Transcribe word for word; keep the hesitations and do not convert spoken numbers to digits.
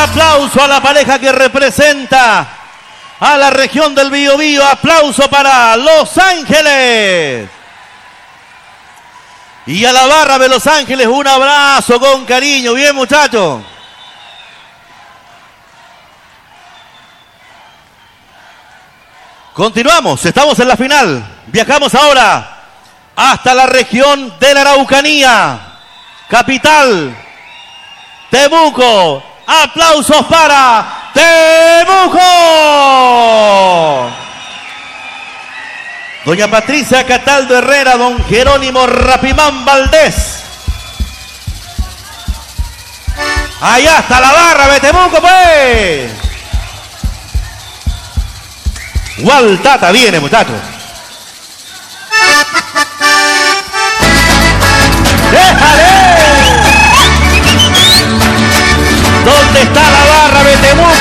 Aplauso a la pareja que representa a la región del Biobío. Aplauso para Los Ángeles. Y a la barra de Los Ángeles un abrazo con cariño. Bien, muchachos. Continuamos, estamos en la final. Viajamos ahora hasta la región de la Araucanía. Capital, Temuco. Aplausos para Temuco. Doña Patricia Cataldo Herrera, don Jerónimo Rapimán Valdés. Allá está la barra de Temuco, pues. Gualtata viene, muchachos. ¡Déjale! ¿Dónde está la barra de Temuco?